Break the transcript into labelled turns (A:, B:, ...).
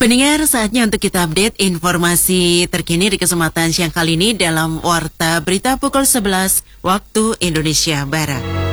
A: Pendengar, saatnya untuk kita update informasi terkini di kesempatan siang kali ini dalam Warta Berita pukul 11 waktu Indonesia Barat.